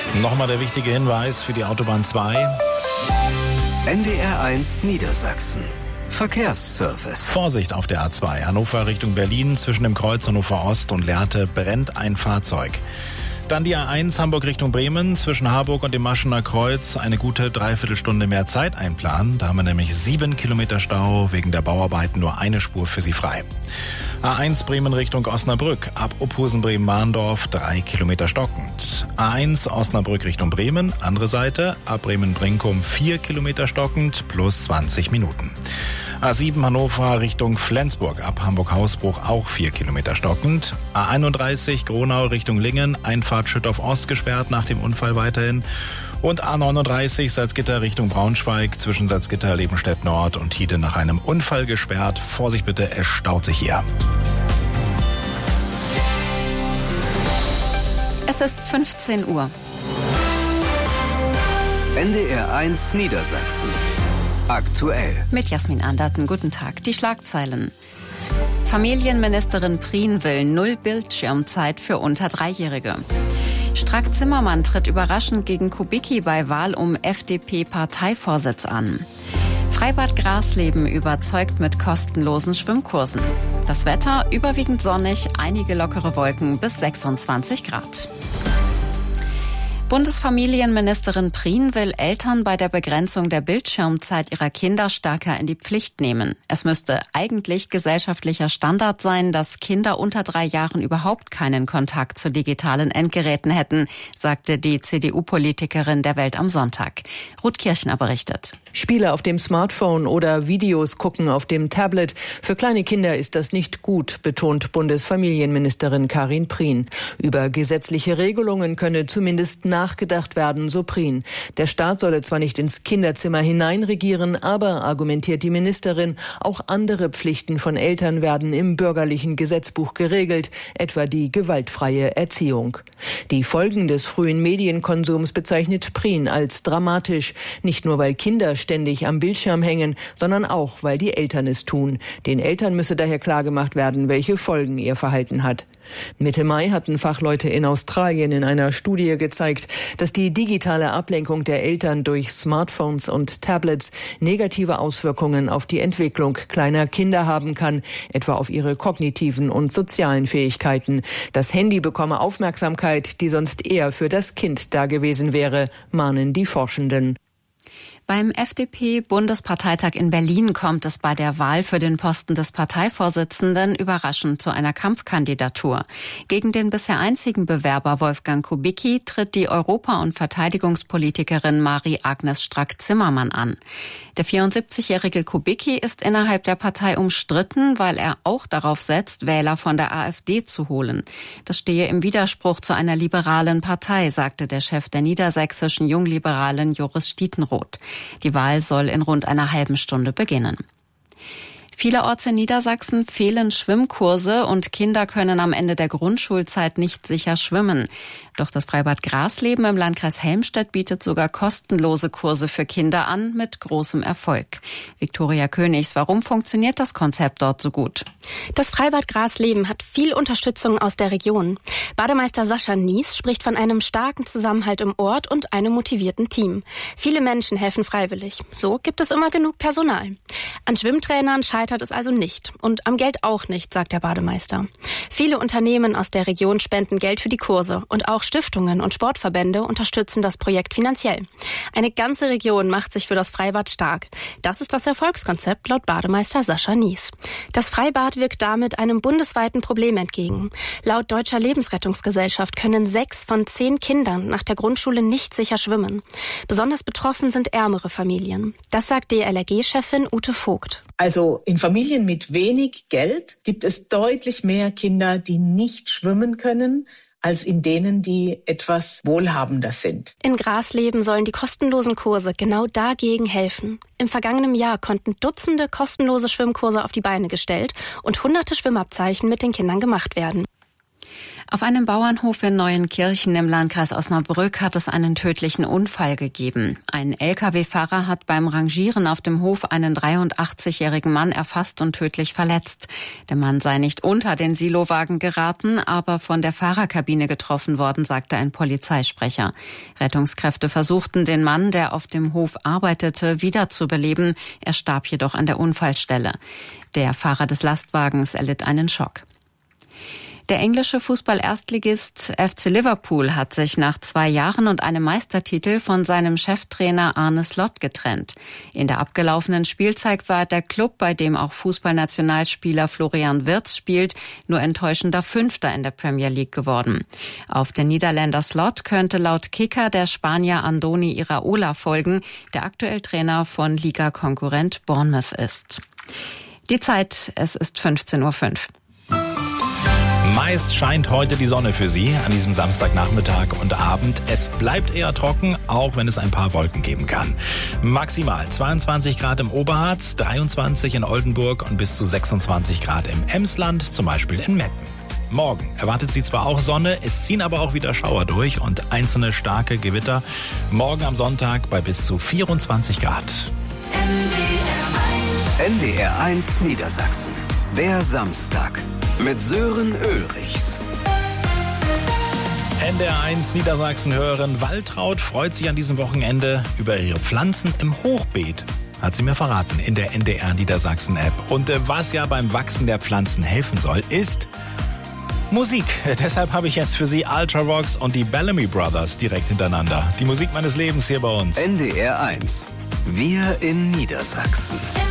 Nochmal der wichtige Hinweis für die Autobahn 2. NDR1 Niedersachsen. Verkehrsservice. Vorsicht auf der A2. Hannover Richtung Berlin. Zwischen dem Kreuz Hannover Ost und Lehrte brennt ein Fahrzeug. Dann die A1 Hamburg Richtung Bremen. Zwischen Harburg und dem Maschener Kreuz eine gute Dreiviertelstunde mehr Zeit einplanen. Da haben wir nämlich 7 Kilometer Stau. Wegen der Bauarbeiten nur eine Spur für Sie frei. A1 Bremen Richtung Osnabrück. Ab Uphusen-Bremen-Mahndorf 3 Kilometer stockend. A1 Osnabrück Richtung Bremen. Andere Seite. Ab Bremen-Brinkum 4 Kilometer stockend plus 20 Minuten. A7 Hannover Richtung Flensburg. Ab Hamburg-Hausbruch auch 4 Kilometer stockend. A31 Gronau Richtung Lingen. Einfahrt Schüttorf Ost gesperrt nach dem Unfall weiterhin. Und A39 Salzgitter Richtung Braunschweig. Zwischen Salzgitter, Lebenstedt Nord und Hiede nach einem Unfall gesperrt. Vorsicht bitte, es staut sich hier. Es ist 15 Uhr. NDR1 Niedersachsen. Aktuell. Mit Jasmin Anderten, guten Tag. Die Schlagzeilen. Familienministerin Prien will 0 Bildschirmzeit für unter 3-Jährige. Strack-Zimmermann tritt überraschend gegen Kubicki bei Wahl um FDP-Parteivorsitz an. Freibad Grasleben überzeugt mit kostenlosen Schwimmkursen. Das Wetter überwiegend sonnig, einige lockere Wolken bis 26 Grad. Bundesfamilienministerin Prien will Eltern bei der Begrenzung der Bildschirmzeit ihrer Kinder stärker in die Pflicht nehmen. Es müsste eigentlich gesellschaftlicher Standard sein, dass Kinder unter 3 Jahren überhaupt keinen Kontakt zu digitalen Endgeräten hätten, sagte die CDU-Politikerin der Welt am Sonntag. Ruth Kirchner berichtet. Spiele auf dem Smartphone oder Videos gucken auf dem Tablet. Für kleine Kinder ist das nicht gut, betont Bundesfamilienministerin Karin Prien. Über gesetzliche Regelungen könne zumindest nachgedacht werden, so Prien. Der Staat solle zwar nicht ins Kinderzimmer hineinregieren, aber, argumentiert die Ministerin, auch andere Pflichten von Eltern werden im bürgerlichen Gesetzbuch geregelt, etwa die gewaltfreie Erziehung. Die Folgen des frühen Medienkonsums bezeichnet Prien als dramatisch. Nicht nur, weil Kinder ständig am Bildschirm hängen, sondern auch, weil die Eltern es tun. Den Eltern müsse daher klargemacht werden, welche Folgen ihr Verhalten hat. Mitte Mai hatten Fachleute in Australien in einer Studie gezeigt, dass die digitale Ablenkung der Eltern durch Smartphones und Tablets negative Auswirkungen auf die Entwicklung kleiner Kinder haben kann, etwa auf ihre kognitiven und sozialen Fähigkeiten. Das Handy bekomme Aufmerksamkeit, die sonst eher für das Kind da gewesen wäre, mahnen die Forschenden. Beim FDP-Bundesparteitag in Berlin kommt es bei der Wahl für den Posten des Parteivorsitzenden überraschend zu einer Kampfkandidatur. Gegen den bisher einzigen Bewerber Wolfgang Kubicki tritt die Europa- und Verteidigungspolitikerin Marie-Agnes Strack-Zimmermann an. Der 74-jährige Kubicki ist innerhalb der Partei umstritten, weil er auch darauf setzt, Wähler von der AfD zu holen. Das stehe im Widerspruch zu einer liberalen Partei, sagte der Chef der niedersächsischen Jungliberalen Joris Stietenroth. Die Wahl soll in rund einer halben Stunde beginnen. Vielerorts in Niedersachsen fehlen Schwimmkurse und Kinder können am Ende der Grundschulzeit nicht sicher schwimmen. Doch das Freibad Grasleben im Landkreis Helmstedt bietet sogar kostenlose Kurse für Kinder an, mit großem Erfolg. Viktoria Königs, warum funktioniert das Konzept dort so gut? Das Freibad Grasleben hat viel Unterstützung aus der Region. Bademeister Sascha Nies spricht von einem starken Zusammenhalt im Ort und einem motivierten Team. Viele Menschen helfen freiwillig. So gibt es immer genug Personal. An Schwimmtrainern scheitert es also nicht. Und am Geld auch nicht, sagt der Bademeister. Viele Unternehmen aus der Region spenden Geld für die Kurse und auch Stiftungen und Sportverbände unterstützen das Projekt finanziell. Eine ganze Region macht sich für das Freibad stark. Das ist das Erfolgskonzept laut Bademeister Sascha Nies. Das Freibad wirkt damit einem bundesweiten Problem entgegen. Laut Deutscher Lebensrettungsgesellschaft können 6 von 10 Kindern nach der Grundschule nicht sicher schwimmen. Besonders betroffen sind ärmere Familien. Das sagt DLRG-Chefin Ute Vogt. Also in Familien mit wenig Geld gibt es deutlich mehr Kinder, die nicht schwimmen können, als in denen, die etwas wohlhabender sind. In Grasleben sollen die kostenlosen Kurse genau dagegen helfen. Im vergangenen Jahr konnten Dutzende kostenlose Schwimmkurse auf die Beine gestellt und hunderte Schwimmabzeichen mit den Kindern gemacht werden. Auf einem Bauernhof in Neuenkirchen im Landkreis Osnabrück hat es einen tödlichen Unfall gegeben. Ein Lkw-Fahrer hat beim Rangieren auf dem Hof einen 83-jährigen Mann erfasst und tödlich verletzt. Der Mann sei nicht unter den Silowagen geraten, aber von der Fahrerkabine getroffen worden, sagte ein Polizeisprecher. Rettungskräfte versuchten, den Mann, der auf dem Hof arbeitete, wiederzubeleben. Er starb jedoch an der Unfallstelle. Der Fahrer des Lastwagens erlitt einen Schock. Der englische Fußball-Erstligist FC Liverpool hat sich nach 2 Jahren und einem Meistertitel von seinem Cheftrainer Arne Slot getrennt. In der abgelaufenen Spielzeit war der Club, bei dem auch Fußballnationalspieler Florian Wirtz spielt, nur enttäuschender Fünfter in der Premier League geworden. Auf den Niederländer Slot könnte laut Kicker der Spanier Andoni Iraola folgen, der aktuell Trainer von Liga-Konkurrent Bournemouth ist. Die Zeit, es ist 15:05 Uhr. Meist scheint heute die Sonne für Sie an diesem Samstagnachmittag und Abend. Es bleibt eher trocken, auch wenn es ein paar Wolken geben kann. Maximal 22 Grad im Oberharz, 23 in Oldenburg und bis zu 26 Grad im Emsland, zum Beispiel in Meppen. Morgen erwartet Sie zwar auch Sonne, es ziehen aber auch wieder Schauer durch und einzelne starke Gewitter. Morgen am Sonntag bei bis zu 24 Grad. NDR 1 Niedersachsen. Der Samstag. Mit Sören Ulrichs. NDR 1 Niedersachsen hören. Waltraud freut sich an diesem Wochenende über ihre Pflanzen im Hochbeet. Hat sie mir verraten in der NDR Niedersachsen App. Und was ja beim Wachsen der Pflanzen helfen soll, ist Musik. Deshalb habe ich jetzt für Sie Ultravox und die Bellamy Brothers direkt hintereinander. Die Musik meines Lebens hier bei uns. NDR 1. Wir in Niedersachsen.